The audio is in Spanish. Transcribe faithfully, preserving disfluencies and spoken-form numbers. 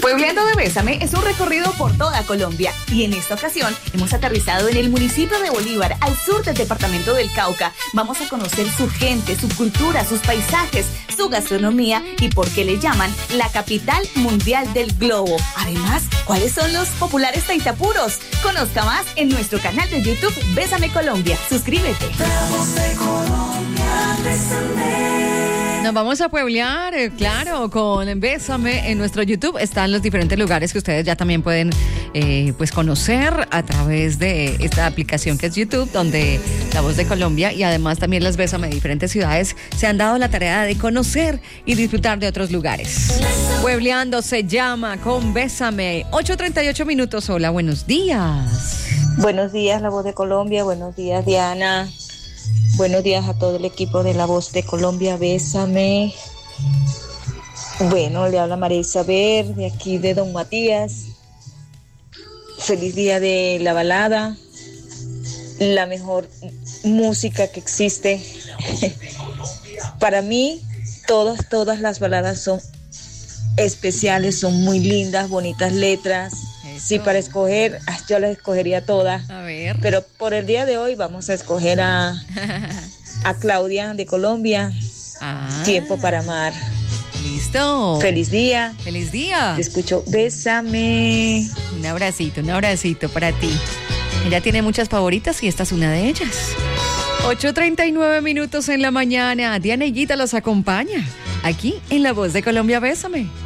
Puebleando de Bésame es un recorrido por toda Colombia y en esta ocasión hemos aterrizado en el municipio de Bolívar, al sur del departamento del Cauca. Vamos a conocer su gente, su cultura, sus paisajes, su gastronomía y por qué le llaman la capital mundial del globo. Además, ¿cuáles son los populares taitapuros? Conozca más en nuestro canal de YouTube Bésame Colombia. Suscríbete. Nos vamos a pueblear, eh, claro, con Bésame en nuestro YouTube. Están los diferentes lugares que ustedes ya también pueden eh, pues conocer a través de esta aplicación que es YouTube, donde La Voz de Colombia y además también las Bésame de diferentes ciudades se han dado la tarea de conocer y disfrutar de otros lugares. Puebleando se llama con Bésame. ocho treinta y ocho minutos. Hola, buenos días. Buenos días, La Voz de Colombia. Buenos días, Diana. Buenos días a todo el equipo de La Voz de Colombia, Bésame. Bueno, le habla María Isabel, de aquí de Don Matías. Feliz día de la balada, la mejor música que existe. Para mí, todas, todas las baladas son especiales, son muy lindas, bonitas letras. Sí, para escoger, yo las escogería todas. A ver. Pero por el día de hoy vamos a escoger a, a Claudia de Colombia. Ah. Tiempo para amar. Listo. Feliz día. Feliz día. Te escucho. Bésame. Un abracito, un abracito para ti. Ella tiene muchas favoritas y esta es una de ellas. ocho treinta y nueve minutos en la mañana. Diana Higuita los acompaña aquí en La Voz de Colombia. Bésame.